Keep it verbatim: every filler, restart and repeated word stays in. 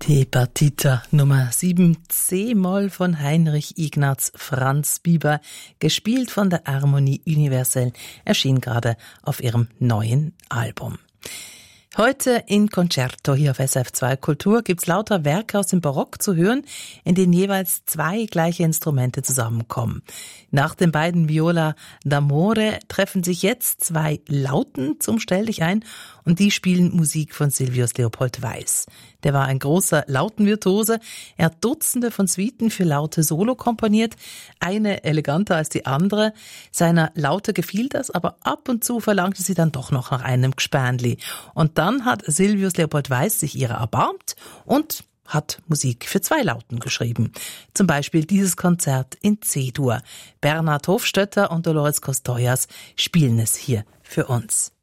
Die Partita Nummer sieben C-Moll von Heinrich Ignaz Franz Bieber, gespielt von der Harmonie Universelle, erschien gerade auf ihrem neuen Album. Heute in Concerto hier auf S R F zwei Kultur gibt's lauter Werke aus dem Barock zu hören, in denen jeweils zwei gleiche Instrumente zusammenkommen. Nach den beiden Viola d'Amore treffen sich jetzt zwei Lauten zum Stell dich ein und die spielen Musik von Silvius Leopold Weiß. Der war ein großer Lautenvirtuose. Er hat Dutzende von Suiten für Laute solo komponiert, eine eleganter als die andere. Seiner Laute gefiel das, aber ab und zu verlangte sie dann doch noch nach einem Gspänli. Und dann hat Silvius Leopold Weiß sich ihrer erbarmt und hat Musik für zwei Lauten geschrieben. Zum Beispiel dieses Konzert in C-Dur. Bernhard Hofstötter und Dolores Costoyas spielen es hier für uns.